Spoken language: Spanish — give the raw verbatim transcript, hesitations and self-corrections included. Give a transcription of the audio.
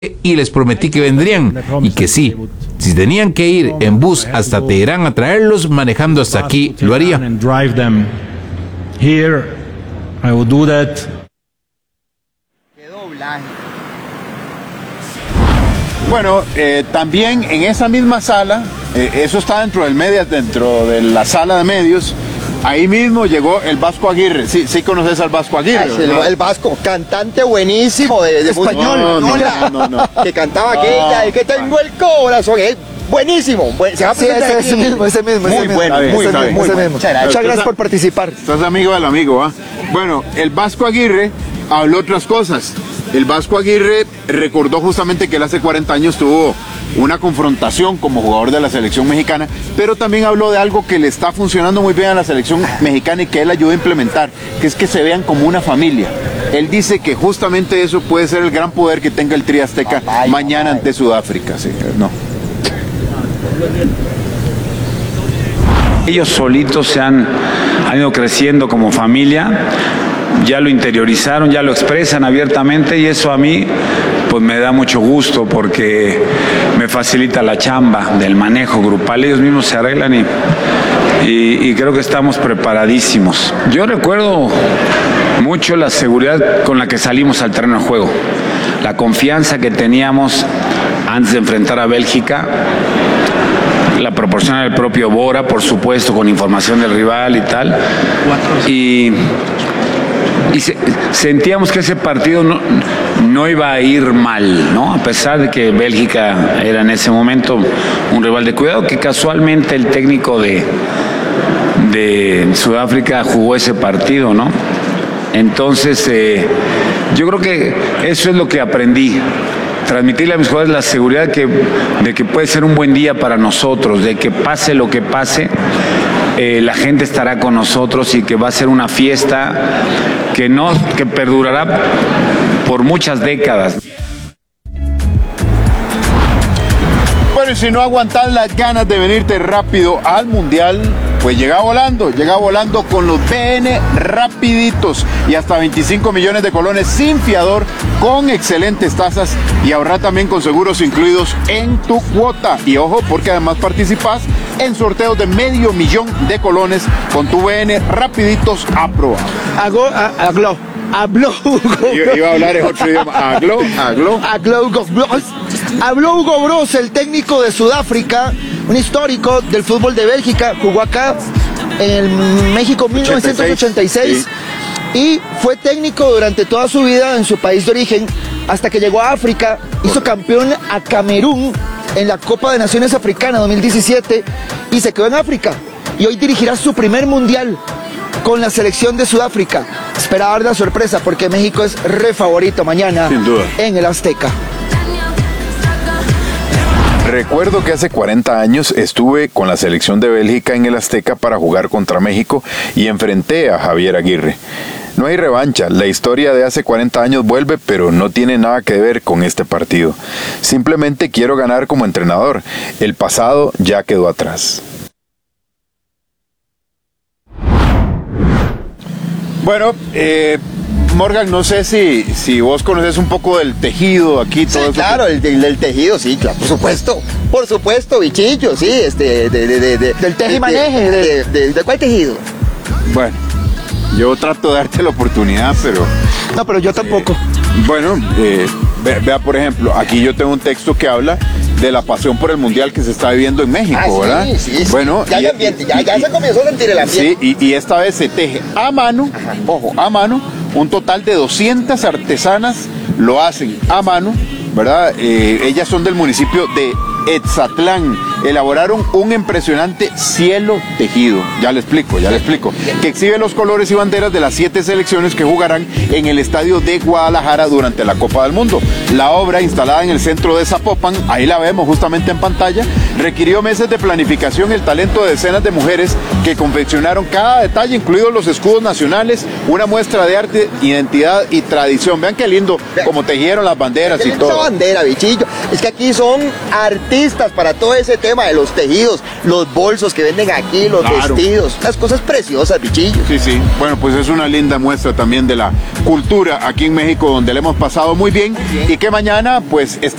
y les prometí que vendrían y que sí, si tenían que ir en bus hasta Teherán a traerlos, manejando hasta aquí, lo haría. Bueno, eh, también en esa misma sala, eh, eso está dentro del media, dentro de la sala de medios. Ahí mismo llegó el Vasco Aguirre. Sí, sí conoces al Vasco Aguirre. Ah, el, el Vasco, cantante buenísimo de, de español. No, no, no, no, no. Que cantaba aquella, el que tengo el corazón. Es buenísimo. Buen, se va a sí, ese, ese mismo, ese mismo. Muy ese bueno, mismo, muy, ese muy, mismo, muy ese bueno. mismo. Muchas gracias, Muchas gracias por participar. Estás amigo del amigo, ¿ah? ¿eh? Bueno, el Vasco Aguirre habló otras cosas. El Vasco Aguirre recordó justamente que él hace cuarenta años tuvo una confrontación como jugador de la selección mexicana, pero también habló de algo que le está funcionando muy bien a la selección mexicana y que él ayuda a implementar, que es que se vean como una familia. Él dice que justamente eso puede ser el gran poder que tenga el Tri Azteca mañana ante Sudáfrica. Sí, no. Ellos solitos se han, han ido creciendo como familia, ya lo interiorizaron, ya lo expresan abiertamente y eso a mí pues me da mucho gusto porque me facilita la chamba del manejo grupal. Ellos mismos se arreglan y, y, y creo que estamos preparadísimos. Yo recuerdo mucho la seguridad con la que salimos al terreno de juego, la confianza que teníamos antes de enfrentar a Bélgica, la proporciona el propio Bora, por supuesto, con información del rival y tal. Y, y se, sentíamos que ese partido no, no iba a ir mal, ¿no? A pesar de que Bélgica era en ese momento un rival de cuidado, que casualmente el técnico de, de Sudáfrica jugó ese partido, ¿no? Entonces, eh, yo creo que eso es lo que aprendí. Transmitirle a mis jugadores la seguridad que, de que puede ser un buen día para nosotros, de que pase lo que pase, eh, la gente estará con nosotros y que va a ser una fiesta que, no, que perdurará por muchas décadas. Bueno, y si no aguantas las ganas de venirte rápido al Mundial, pues llega volando, llega volando con los B N rapiditos y hasta veinticinco millones de colones sin fiador, con excelentes tasas y ahorra también con seguros incluidos en tu cuota. Y ojo, porque además participas en sorteos de medio millón de colones con tu B N rapiditos aprobado. Hago, aglo, habló Hugo. Yo iba a hablar en otro idioma. Aglo, aglo. Habló Hugo Bros. Habló Hugo Bros, el técnico de Sudáfrica, un histórico del fútbol de Bélgica, jugó acá en México mil novecientos ochenta y seis sí. Y fue técnico durante toda su vida en su país de origen, hasta que llegó a África, hizo campeón a Camerún en la Copa de Naciones Africana dos mil diecisiete y se quedó en África. Y hoy dirigirá su primer mundial con la selección de Sudáfrica. Espera dar la sorpresa porque México es re favorito mañana sin duda en el Azteca. Recuerdo que hace cuarenta años estuve con la selección de Bélgica en el Azteca para jugar contra México y enfrenté a Javier Aguirre. No hay revancha, la historia de hace cuarenta años vuelve, pero no tiene nada que ver con este partido. Simplemente quiero ganar como entrenador. El pasado ya quedó atrás. Bueno, eh... Morgan, no sé si, si vos conoces un poco del tejido aquí, todo sí, eso. Claro, que... el, el, el tejido, sí, claro, por supuesto, por supuesto, bichillo, sí, este, de, de, de, de del tejimaneje, de, de, de, de, ¿de cuál tejido? Bueno, yo trato de darte la oportunidad, pero... No, pero yo tampoco. Eh, bueno, eh, vea, vea, por ejemplo, aquí yo tengo un texto que habla de la pasión por el mundial que se está viviendo en México, ah, ¿verdad? Sí, sí, sí. Bueno, ya hay ambiente, ya, ya se comenzó a sentir el ambiente. Sí, y, y esta vez se teje a mano, ajá, ojo, a mano, un total de doscientas artesanas lo hacen a mano, ¿verdad? Eh, ellas son del municipio de Etzatlán. Elaboraron un impresionante cielo tejido, ya le explico, ya le explico, que exhibe los colores y banderas de las siete selecciones que jugarán en el estadio de Guadalajara durante la Copa del Mundo. La obra, instalada en el centro de Zapopan, ahí la vemos justamente en pantalla, requirió meses de planificación, el talento de decenas de mujeres que confeccionaron cada detalle, incluidos los escudos nacionales, una muestra de arte, identidad y tradición. Vean qué lindo como tejieron las banderas y todo. Esa bandera, bichillo, es que aquí son artistas para todo ese tema de los tejidos, los bolsos que venden aquí, los claro. vestidos, las cosas preciosas, bichillo. Sí, sí, bueno, pues es una linda muestra también de la cultura aquí en México, donde le hemos pasado muy bien, muy bien. Y que mañana pues está